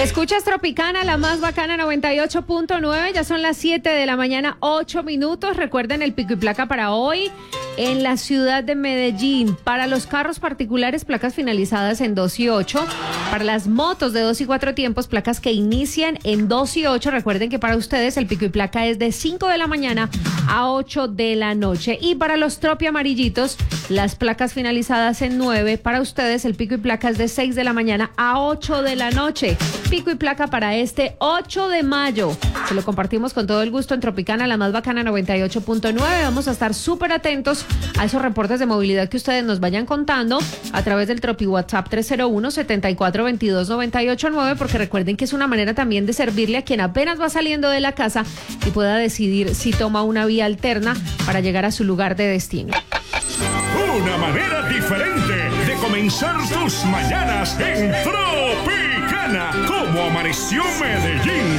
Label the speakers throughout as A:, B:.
A: Escuchas Tropicana, la más bacana 98.9, ya son las 7 de la mañana, 8 minutos. Recuerden el pico y placa para hoy en la ciudad de Medellín. Para los carros particulares, placas finalizadas en 2 y 8. Para las motos de 2 y 4 tiempos, placas que inician en 2 y 8. Recuerden que para ustedes el pico y placa es de 5 de la mañana a 8 de la noche. Y para los tropi amarillitos, las placas finalizadas en 9. Para ustedes el pico y placa es de 6 de la mañana a 8 de la noche. Pico y placa para este 8 de mayo. Se lo compartimos con todo el gusto en Tropicana, la más bacana 98.9. Vamos a estar súper atentos a esos reportes de movilidad que ustedes nos vayan contando a través del Tropi WhatsApp 301-7422-989, porque recuerden que es una manera también de servirle a quien apenas va saliendo de la casa y pueda decidir si toma una vía alterna para llegar a su lugar de destino.
B: Una manera diferente de comenzar tus mañanas en Tropicana. ¿Cómo amaneció Medellín?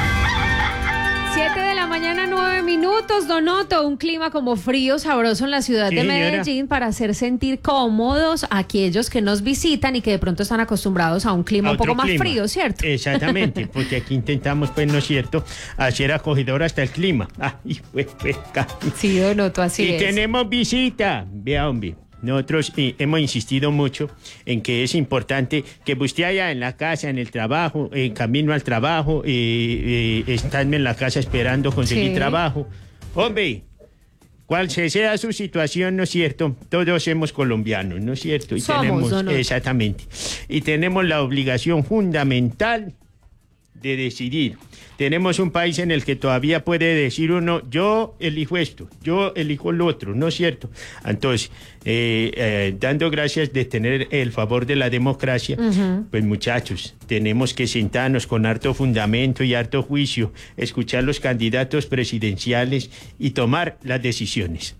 A: 7 de la mañana, 9 minutos, Donoto, un clima como frío, sabroso en la ciudad de Medellín para hacer sentir cómodos a aquellos que nos visitan y que de pronto están acostumbrados a un clima un poco más frío, ¿cierto?
C: Exactamente, porque aquí intentamos, pues, ¿no es cierto?, hacer acogedor hasta el clima.
A: Sí, Donoto, así es.
C: Y tenemos visita, vea, hombre. Nosotros hemos insistido mucho en que es importante que usted allá en la casa, en el trabajo, en camino al trabajo, están en la casa esperando conseguir trabajo. Hombre, cual sea su situación, ¿no es cierto? Todos somos colombianos, ¿no es cierto? Y tenemos, exactamente. Y tenemos la obligación fundamental de decidir. Tenemos un país en el que todavía puede decir uno, yo elijo esto, yo elijo lo otro, ¿no es cierto? Entonces, dando gracias de tener el favor de la democracia, pues muchachos, tenemos que sentarnos con harto fundamento y harto juicio, escuchar los candidatos presidenciales y tomar las decisiones.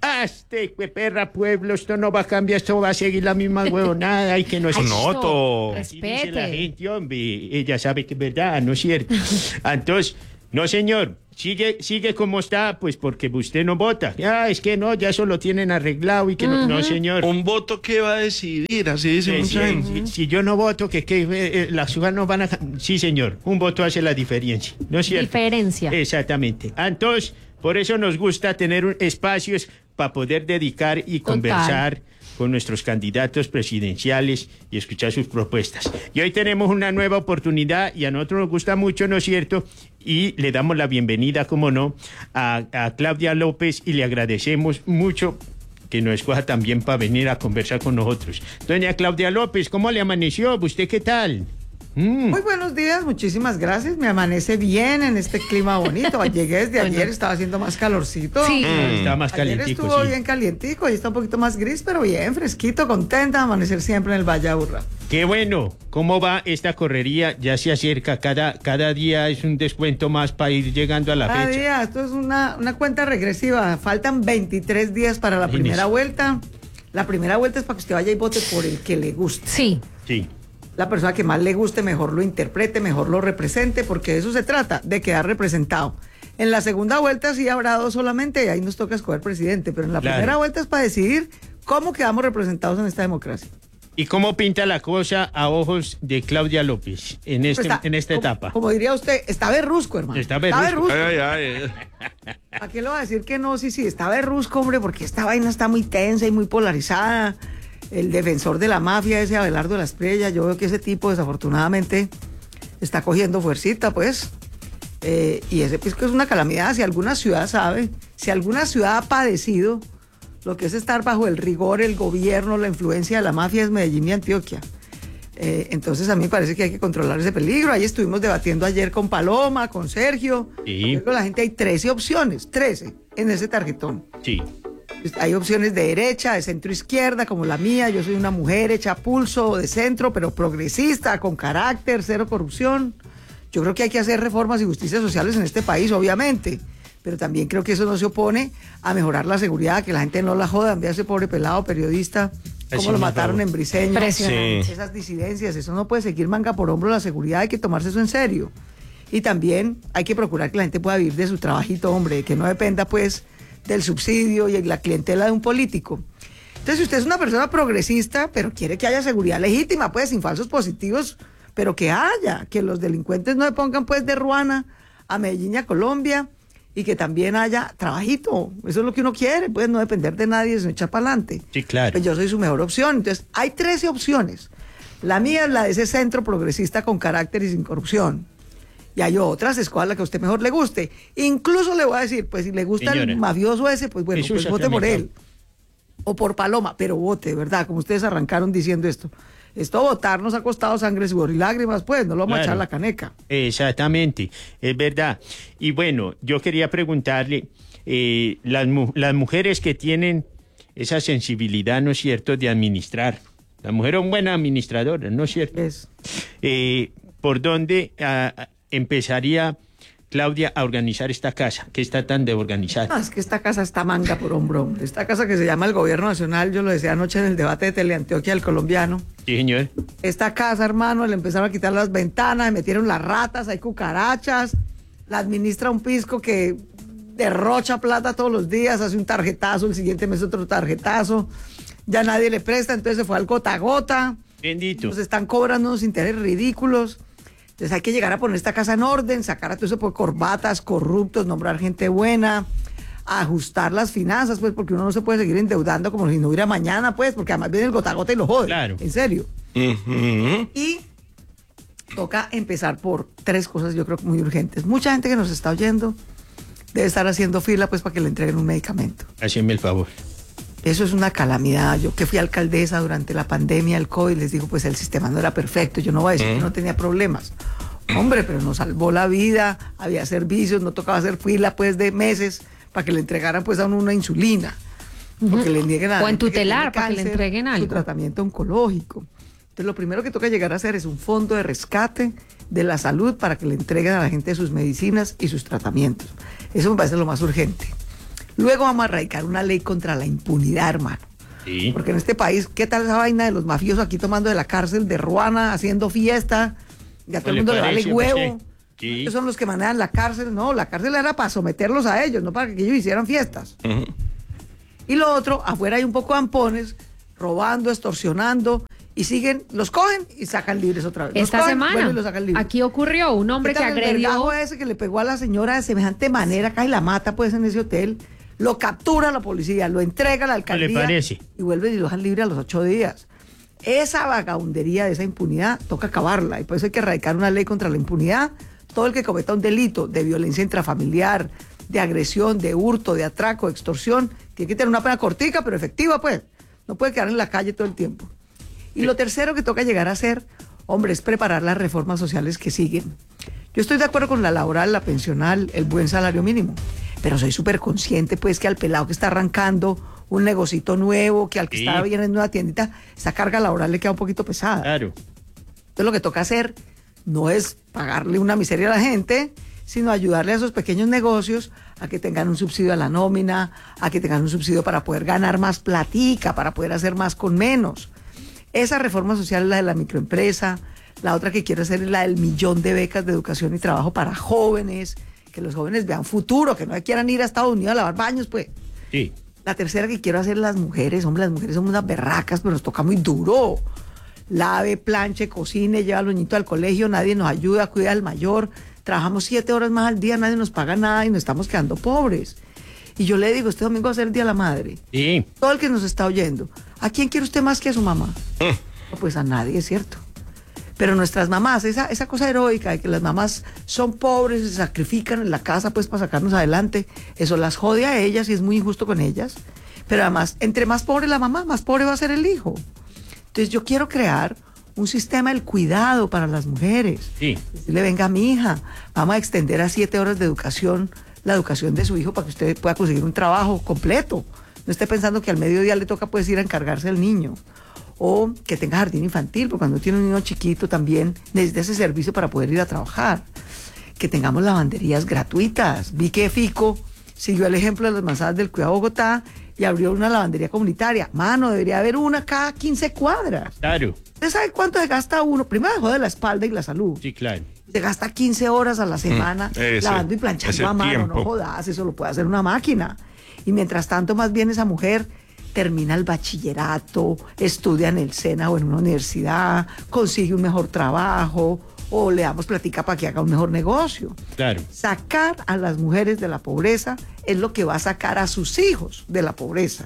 C: Perra pueblo, esto no va a cambiar, esto va a seguir la misma huevonada y que no es...
B: Noto.
C: Así dice la gente, hombre, ella sabe que es verdad, ¿no es cierto? Entonces, no señor, sigue como está, pues porque usted no vota. Es que no, ya eso lo tienen arreglado y que no, señor.
D: Un voto que va a decidir, así dice mucha gente.
C: Si yo no voto, que las ciudadanos van a... Sí, señor, un voto hace la diferencia, ¿no es cierto?
A: Diferencia.
C: Exactamente. Entonces, por eso nos gusta tener espacios para poder dedicar y conversar con nuestros candidatos presidenciales y escuchar sus propuestas. Y hoy tenemos una nueva oportunidad y a nosotros nos gusta mucho, ¿no es cierto? Y le damos la bienvenida, como no, a Claudia López y le agradecemos mucho que nos escoja también para venir a conversar con nosotros. Doña Claudia López, ¿cómo le amaneció? ¿Usted qué tal?
E: Muy buenos días, muchísimas gracias. Me amanece bien en este clima bonito. Llegué desde ayer, estaba haciendo más calorcito.
A: Sí.
C: Estaba más calientico.
E: Ayer estuvo bien calientico, hoy está un poquito más gris, pero bien, fresquito, contenta de amanecer siempre en el Valle Aburrá.
C: Qué bueno. ¿Cómo va esta correría? Ya se acerca, cada día es un descuento más para ir llegando a la fecha.
E: Cada día, esto es una cuenta regresiva. Faltan 23 días para la primera vuelta. La primera vuelta es para que usted vaya y vote por el que le guste.
A: Sí.
E: La persona que más le guste, mejor lo interprete, mejor lo represente, porque de eso se trata, de quedar representado. En la segunda vuelta sí habrá 2 solamente y ahí nos toca escoger presidente, pero en la primera vuelta es para decidir cómo quedamos representados en esta democracia.
C: ¿Y cómo pinta la cosa a ojos de Claudia López en esta etapa?
E: Como diría usted, está berrusco, hermano.
C: Está berrusco.
E: ¿A qué le va a decir que no? Sí, está berrusco, hombre, porque esta vaina está muy tensa y muy polarizada. El defensor de la mafia, ese Abelardo de la Espriella, yo veo que ese tipo desafortunadamente está cogiendo fuercita, pues. Y ese pues que es una calamidad. Si alguna ciudad sabe, si alguna ciudad ha padecido lo que es estar bajo el rigor, el gobierno, la influencia de la mafia, es Medellín y Antioquia. Entonces a mí me parece que hay que controlar ese peligro. Ahí estuvimos debatiendo ayer con Paloma, con Sergio.
C: Sí.
E: Con la gente hay 13 opciones, 13 en ese tarjetón.
C: Sí.
E: Hay opciones de derecha, de centro izquierda, como la mía. Yo soy una mujer hecha pulso, de centro, pero progresista, con carácter, cero corrupción. Yo creo que hay que hacer reformas y justicias sociales en este país, obviamente. Pero también creo que eso no se opone a mejorar la seguridad, que la gente no la joda. Vea ese pobre pelado periodista, cómo lo mataron en Briseño. Esas disidencias, eso no puede seguir manga por hombro la seguridad, hay que tomarse eso en serio. Y también hay que procurar que la gente pueda vivir de su trabajito, hombre, que no dependa, pues, del subsidio y la clientela de un político. Entonces, si usted es una persona progresista, pero quiere que haya seguridad legítima, pues, sin falsos positivos, pero que haya, que los delincuentes no se pongan pues de Ruana a Medellín y a Colombia, y que también haya trabajito. Eso es lo que uno quiere, pues no depender de nadie, sino echar para adelante.
C: Sí, claro.
E: Pues yo soy su mejor opción. Entonces, hay 13 opciones. La mía es la de ese centro progresista con carácter y sin corrupción. Y hay otras, escoja la que a usted mejor le guste. Incluso le voy a decir, pues si le gusta
C: Señora,
E: el mafioso ese, pues bueno,
C: Jesús
E: pues vote por
C: sacramentado.
E: él. O por Paloma, pero vote, ¿verdad? Como ustedes arrancaron diciendo esto. Esto votar nos ha costado sangre, sudor y lágrimas, pues, no lo vamos a
C: Claro.
E: echar la caneca.
C: Exactamente, es verdad. Y bueno, yo quería preguntarle, las mujeres que tienen esa sensibilidad, ¿no es cierto?, de administrar. La mujer es una buena administradora, ¿no es cierto?
E: Es.
C: ¿Por dónde empezaría Claudia a organizar esta casa, que está tan desorganizada?
E: No, es que esta casa está manga por hombro, hombre. Esta casa que se llama el Gobierno Nacional, yo lo decía anoche en el debate de Teleantioquia del colombiano.
C: Sí, señor.
E: Esta casa, hermano, le empezaron a quitar las ventanas, le metieron las ratas, hay cucarachas, la administra un pisco que derrocha plata todos los días, hace un tarjetazo, el siguiente mes otro tarjetazo, ya nadie le presta, entonces se fue al gota a gota,
C: Bendito.
E: nos están cobrando unos intereses ridículos. Entonces hay que llegar a poner esta casa en orden, sacar a todo eso por corbatas, corruptos, nombrar gente buena, ajustar las finanzas, pues, porque uno no se puede seguir endeudando como si no hubiera mañana, pues, porque además viene el gota a gota y lo jode.
C: Claro.
E: En serio.
D: Ujú.
E: Y toca empezar por 3 cosas, yo creo que muy urgentes. Mucha gente que nos está oyendo debe estar haciendo fila, pues, para que le entreguen un medicamento.
C: Haceme el favor.
E: Eso es una calamidad. Yo que fui alcaldesa durante la pandemia del COVID, les digo, pues el sistema no era perfecto. Yo no voy a decir que no tenía problemas. Hombre, pero nos salvó la vida, había servicios, no tocaba hacer fila, pues, de meses para que le entregaran, pues, a uno una insulina. Porque le nieguen a la
A: O en
E: gente que
A: tutelar,
E: tiene
A: para que le
E: cáncer,
A: entreguen
E: su
A: algo.
E: tratamiento oncológico. Entonces, lo primero que toca llegar a hacer es un fondo de rescate de la salud para que le entreguen a la gente sus medicinas y sus tratamientos. Eso me parece lo más urgente. Luego vamos a erradicar una ley contra la impunidad, hermano.
C: Sí.
E: Porque en este país, ¿qué tal esa vaina de los mafiosos aquí tomando de la cárcel de Ruana, haciendo fiesta? Y a todo el mundo le vale
C: parece,
E: huevo.
C: José? Sí.
E: Ellos son los que manejan la cárcel. No, la cárcel era para someterlos a ellos, no para que ellos hicieran fiestas.
D: Ujú.
E: Y lo otro, afuera hay un poco de ampones, robando, extorsionando, y siguen, los cogen y sacan libres otra vez. Los
A: Esta
E: cogen,
A: semana,
E: vuelven y los sacan libres.
A: aquí ocurrió un hombre
E: ¿Qué
A: que
E: tal el
A: agredió.
E: vergajo ese que le pegó a la señora de semejante manera, casi la mata pues en ese hotel? Lo captura la policía, lo entrega a la alcaldía.
C: le parece?
E: Y vuelven y lo dejan libre a los 8 días. Esa vagabundería de esa impunidad toca acabarla. Y por eso hay que erradicar una ley contra la impunidad. Todo el que cometa un delito de violencia intrafamiliar, de agresión, de hurto, de atraco, de extorsión, tiene que tener una pena cortica, pero efectiva, pues. No puede quedar en la calle todo el tiempo. Y lo tercero que toca llegar a hacer, hombre, es preparar las reformas sociales que siguen. Yo estoy de acuerdo con la laboral, la pensional, el buen salario mínimo, pero soy súper consciente, pues, que al pelado que está arrancando un negocito nuevo, que al que
C: Sí.
E: está bien en una tiendita, esa carga laboral le queda un poquito pesada.
C: Claro.
E: Entonces lo que toca hacer no es pagarle una miseria a la gente, sino ayudarle a esos pequeños negocios a que tengan un subsidio a la nómina, a que tengan un subsidio para poder ganar más platica, para poder hacer más con menos. Esa reforma social es la de la microempresa. La otra que quiero hacer es la del 1.000.000 de becas de educación y trabajo para jóvenes, que los jóvenes vean futuro, que no quieran ir a Estados Unidos a lavar baños, pues.
C: Sí.
E: La tercera que quiero hacer las mujeres, hombre, las mujeres somos unas berracas, pero nos toca muy duro. Lave, planche, cocine, lleva al niñito al colegio, nadie nos ayuda, cuida al mayor, trabajamos 7 horas más al día, nadie nos paga nada y nos estamos quedando pobres. Y yo le digo, este domingo va a ser el Día de la Madre.
C: Sí.
E: Todo el que nos está oyendo, ¿a quién quiere usted más que a su mamá? No, pues a nadie, es cierto. Pero nuestras mamás, esa cosa heroica de que las mamás son pobres, se sacrifican en la casa pues para sacarnos adelante, eso las jode a ellas y es muy injusto con ellas. Pero además, entre más pobre la mamá, más pobre va a ser el hijo. Entonces yo quiero crear un sistema del cuidado para las mujeres.
C: Sí.
E: Decirle, venga mi hija, vamos a extender a 7 horas de educación, la educación de su hijo para que usted pueda conseguir un trabajo completo. No esté pensando que al mediodía le toca pues ir a encargarse del niño. O que tenga jardín infantil, porque cuando tiene un niño chiquito también necesita ese servicio para poder ir a trabajar. Que tengamos lavanderías gratuitas. Vi que Fico siguió el ejemplo de las manzanas del Cuidado Bogotá y abrió una lavandería comunitaria. Mano, debería haber una cada 15 cuadras.
C: Claro.
E: ¿Usted sabe cuánto se gasta uno? Primero dejó de la espalda y la salud.
C: Sí, claro.
E: Se gasta 15 horas a la semana
D: Ese-
E: lavando y planchando
D: ese
E: a mano.
D: tiempo.
E: No jodas, eso lo puede hacer una máquina. Y mientras tanto, más bien esa mujer termina el bachillerato, estudia en el SENA o en una universidad, consigue un mejor trabajo, o le damos platica para que haga un mejor negocio.
C: Claro.
E: Sacar a las mujeres de la pobreza es lo que va a sacar a sus hijos de la pobreza.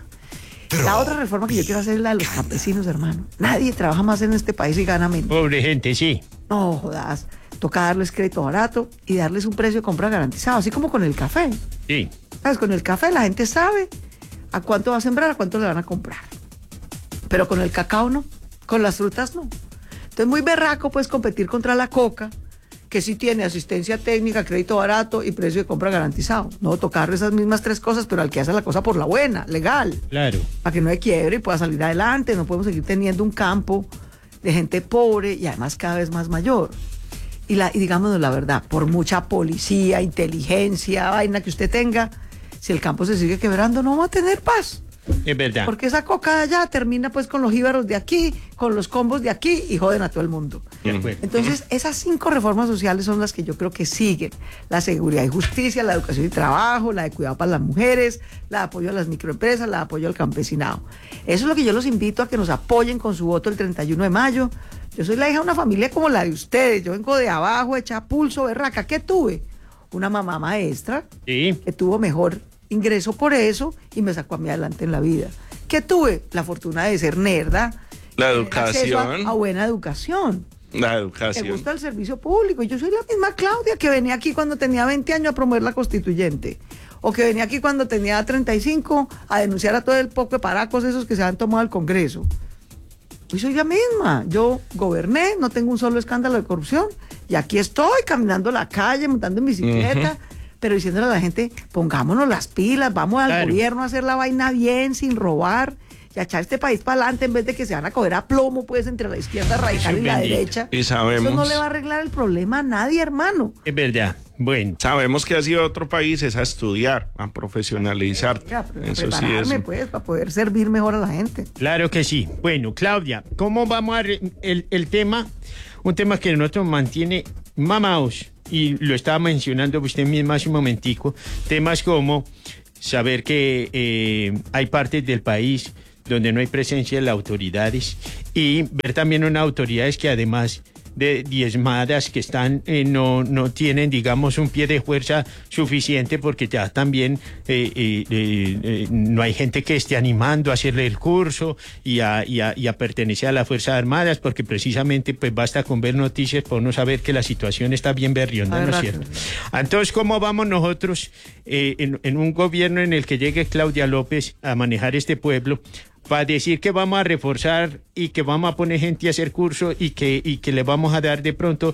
E: La otra reforma que yo quiero hacer es la de los campesinos, hermano. Nadie trabaja más en este país y gana menos.
C: Pobre gente, sí.
E: No jodas, toca darles crédito barato y darles un precio de compra garantizado, así como con el café.
C: Sí.
E: ¿Sabes? Con el café la gente sabe a cuánto va a sembrar, a cuánto le van a comprar. Pero con el cacao no, con las frutas no. Entonces muy berraco puedes competir contra la coca, que sí tiene asistencia técnica, crédito barato y precio de compra garantizado. No, tocar esas mismas tres cosas, pero al que hace la cosa por la buena, legal.
C: Claro.
E: Para que no se quiebre y pueda salir adelante. No podemos seguir teniendo un campo de gente pobre y además cada vez más mayor. Y digámonos la verdad, por mucha policía, inteligencia, vaina que usted tenga, si el campo se sigue quebrando, no va a tener paz.
C: Es verdad.
E: Porque esa coca de allá termina pues con los jíbaros de aquí, con los combos de aquí y joden a todo el mundo.
C: De acuerdo.
E: Entonces, esas 5 reformas sociales son las que yo creo que siguen. La seguridad y justicia, la educación y trabajo, la de cuidado para las mujeres, la de apoyo a las microempresas, la de apoyo al campesinado. Eso es lo que yo los invito a que nos apoyen con su voto el 31 de mayo. Yo soy la hija de una familia como la de ustedes. Yo vengo de abajo, hecha pulso, berraca. ¿Qué tuve? Una mamá maestra
C: Sí.
E: que tuvo mejor ingreso por eso y me sacó a mí adelante en la vida. ¿Qué tuve? La fortuna de ser nerda.
D: La
E: tener acceso
D: educación.
E: a buena educación.
D: La
E: Me
D: educación.
E: gusta el servicio público. Y yo soy la misma Claudia que venía aquí cuando tenía 20 años a promover la constituyente. O que venía aquí cuando tenía 35 a denunciar a todo el poco de paracos esos que se han tomado al Congreso. Hoy soy la misma. Yo goberné, no tengo un solo escándalo de corrupción. Y aquí estoy caminando la calle, montando en bicicleta. Pero diciéndole a la gente, pongámonos las pilas, vamos al
C: Claro.
E: gobierno a hacer la vaina bien, sin robar, y a echar este país para adelante en vez de que se van a coger a plomo, pues, entre la izquierda radical y la
C: bendito.
E: derecha.
D: Y sabemos.
E: Eso no le va a arreglar el problema a nadie, hermano.
C: Es verdad. Bueno.
D: Sabemos que has ido a otro país es a estudiar, a profesionalizarte.
E: Ya, pero
D: Eso sí es.
E: prepararme, pues, para poder servir mejor a la gente.
C: Claro que sí. Bueno, Claudia, ¿cómo vamos a el tema? Un tema que nosotros mantiene mamaos, y lo estaba mencionando usted misma hace un momentico, temas como saber que hay partes del país donde no hay presencia de las autoridades y ver también unas autoridades que además de diezmadas que están no tienen, digamos, un pie de fuerza suficiente porque ya también no hay gente que esté animando a hacerle el curso y a pertenecer a las Fuerzas Armadas, porque precisamente pues basta con ver noticias por no saber que la situación está bien berrionda, ¿no es cierto? Entonces, ¿cómo vamos nosotros en un gobierno en el que llegue Claudia López a manejar este pueblo para decir que vamos a reforzar y que vamos a poner gente a hacer curso y que le vamos a dar de pronto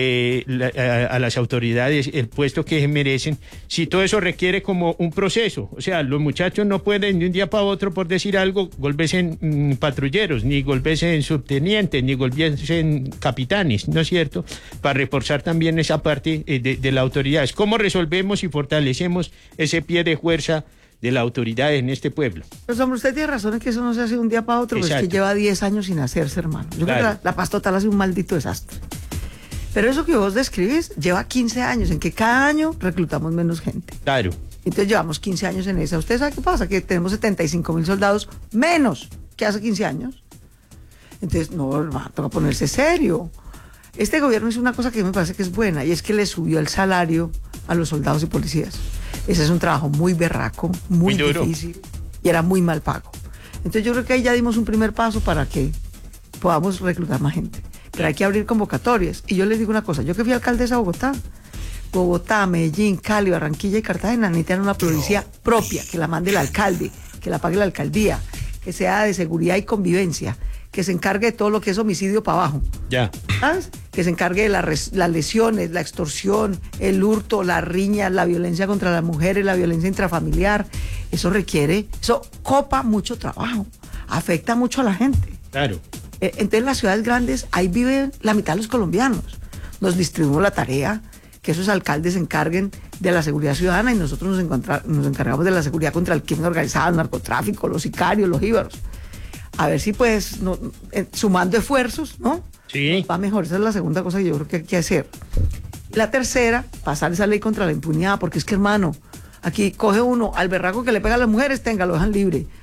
C: a las autoridades el puesto que merecen, si todo eso requiere como un proceso? O sea, los muchachos no pueden de un día para otro, por decir algo, volverse en patrulleros, ni volverse en subtenientes, ni volverse en capitanes, ¿no es cierto? Para reforzar también esa parte de la autoridad. ¿Cómo resolvemos y fortalecemos ese pie de fuerza de la autoridad en este pueblo?
E: Pues hombre, usted tiene razón en que eso no se hace de un día para otro, pero es que
C: Exacto.
E: lleva 10 años sin hacerse, hermano. Yo creo
C: Claro.
E: que la paz total hace un maldito desastre. Pero eso que vos describís lleva 15 años, en que cada año reclutamos menos gente.
C: Claro.
E: Entonces llevamos 15 años en esa. ¿Usted sabe qué pasa? Que tenemos 75,000 soldados menos que hace 15 años. Entonces, no, hermano, toca ponerse serio. Este gobierno hizo una cosa que me parece que es buena, y es que le subió el salario a los soldados y policías. Ese es un trabajo muy berraco, muy
C: duro.
E: difícil, y era muy mal pago. Entonces yo creo que ahí ya dimos un primer paso para que podamos reclutar más gente. Pero hay que abrir convocatorias. Y yo les digo una cosa, yo que fui alcaldesa de Bogotá, Medellín, Cali, Barranquilla y Cartagena necesitan una policía propia, que la mande el alcalde, que la pague la alcaldía, que sea de seguridad y convivencia, que se encargue de todo lo que es homicidio para abajo.
C: Ya.
E: ¿Sabes? Que se encargue de las lesiones, la extorsión, el hurto, la riña, la violencia contra las mujeres, la violencia intrafamiliar. Eso copa mucho trabajo, afecta mucho a la gente.
C: Claro.
E: Entonces en las ciudades grandes, ahí viven la mitad de los colombianos. Nos distribuimos la tarea, que esos alcaldes se encarguen de la seguridad ciudadana y nosotros nos encargamos de la seguridad contra el crimen organizado, el narcotráfico, los sicarios, los jíbaros. A ver si pues, sumando esfuerzos, ¿no?
C: Sí.
E: Va mejor. Esa es la segunda cosa que yo creo que hay que hacer. La tercera, pasar esa ley contra la impunidad, porque es que, hermano, aquí coge uno al berraco que le pega a las mujeres, lo dejan libre.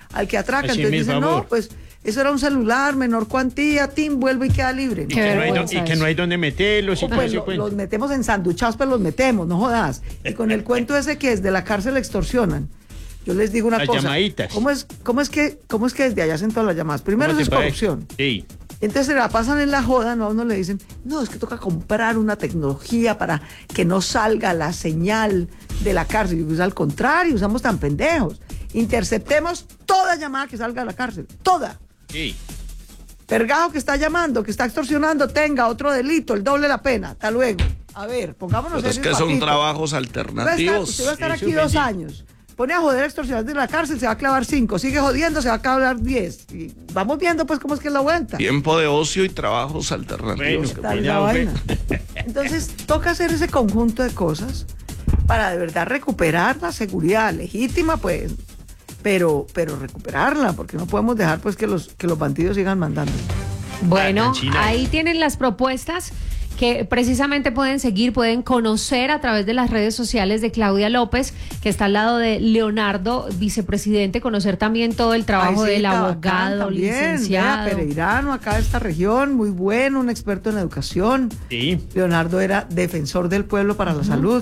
E: al que atraca.
C: Haceme
E: Entonces dicen,
C: el favor.
E: no, pues eso era un celular, menor cuantía, tin, vuelve y queda libre.
C: Y
A: Qué
C: que, no hay,
A: vergüenza
C: y que no hay donde meterlos y todo
E: Pues
C: ese cuento.
E: los metemos ensanduchados, pero los metemos, no jodas. Y con el cuento ese que es de la cárcel extorsionan. Yo les digo una
C: Las
E: cosa.
C: llamaditas.
E: ¿Cómo es que desde allá hacen todas las llamadas? Primero
C: ¿Cómo
E: es
C: te parece?
E: corrupción.
C: Sí.
E: Entonces se la pasan en la joda, ¿no? A uno le dicen, no, es que toca comprar una tecnología para que no salga la señal de la cárcel. Y pues al contrario, usamos tan pendejos. Interceptemos toda llamada que salga de la cárcel, toda.
C: Sí.
E: Pergajo que está llamando, que está extorsionando, tenga otro delito, el doble la pena. Hasta luego. A ver, pongámonos
D: Pero es
E: serios,
D: que son
E: papito.
D: trabajos
E: Usted
D: alternativos.
E: va a estar
C: Eso
E: aquí
C: me
E: 2
C: dice.
E: años. Pone a joder a extorsionar de la cárcel, se va a clavar 5. Sigue jodiendo, se va a clavar 10. Y vamos viendo pues cómo es que es la vuelta.
D: Tiempo de ocio y trabajos alternativos.
C: Bueno,
E: Tal
C: qué
E: la
C: pena, hombre.
E: vaina. Entonces, toca hacer ese conjunto de cosas para de verdad recuperar la seguridad legítima, pues, pero recuperarla, porque no podemos dejar pues que los bandidos sigan mandando.
A: Bueno,
C: China.
A: ahí tienen las propuestas que precisamente pueden seguir, pueden conocer a través de las redes sociales de Claudia López, que está al lado de Leonardo, vicepresidente, conocer también todo el trabajo
E: Ay, sí,
A: del
E: está bacán
A: abogado,
E: también. Vea,
A: licenciado.
E: Pereirano, acá de esta región, muy bueno, un experto en educación.
C: Sí.
E: Leonardo era defensor del pueblo para la salud.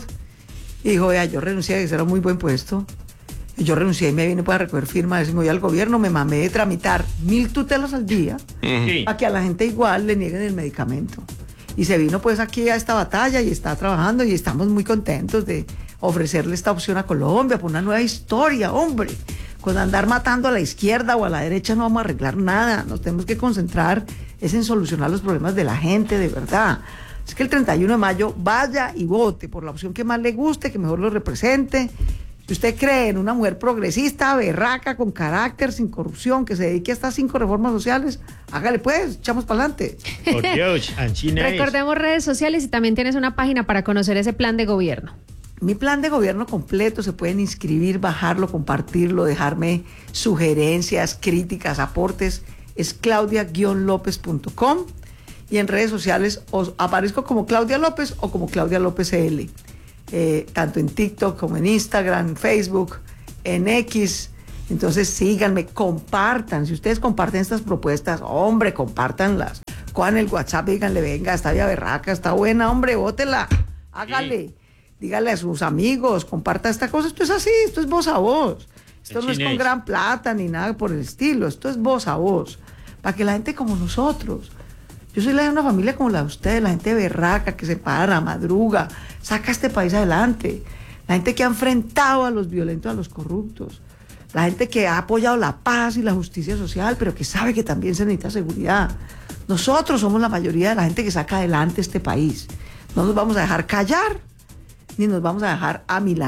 E: Y dijo, vea, yo renuncié, ese era un muy buen puesto. Y yo renuncié y me vine para recoger firmas. Y me voy al gobierno, me mamé de tramitar 1000 tutelas al día
C: Sí.
E: para que a la gente igual le nieguen el medicamento. Y se vino pues aquí a esta batalla y está trabajando y estamos muy contentos de ofrecerle esta opción a Colombia por una nueva historia, hombre. Con andar matando a la izquierda o a la derecha no vamos a arreglar nada. Nos tenemos que concentrar es en solucionar los problemas de la gente de verdad. Es que el 31 de mayo vaya y vote por la opción que más le guste, que mejor lo represente. Si usted cree en una mujer progresista, berraca, con carácter, sin corrupción, que se dedique a estas 5 reformas sociales, hágale pues, echamos para adelante.
C: Por Dios, Ancina es.
A: Recordemos redes sociales y también tienes una página para conocer ese plan de gobierno.
E: Mi plan de gobierno completo, se pueden inscribir, bajarlo, compartirlo, dejarme sugerencias, críticas, aportes, es claudia-lopez.com y en redes sociales os aparezco como Claudia López o como Claudia López CL. Tanto en TikTok como en Instagram, Facebook, en X. Entonces síganme, compartan. Si ustedes comparten estas propuestas, hombre, compártanlas. Cojan el WhatsApp, díganle, venga, está ya berraca, está buena, hombre, bótela, hágale. Dígale a sus amigos, comparta esta cosa. Esto es así, esto es voz a voz. Esto no es con gran plata ni nada por el estilo. Esto es voz a voz. Para que la gente como nosotros. Yo soy la de una familia como la de ustedes, la gente berraca que se para, madruga, saca este país adelante. La gente que ha enfrentado a los violentos, a los corruptos. La gente que ha apoyado la paz y la justicia social, pero que sabe que también se necesita seguridad. Nosotros somos la mayoría de la gente que saca adelante este país. No nos vamos a dejar callar, ni nos vamos a dejar amilar.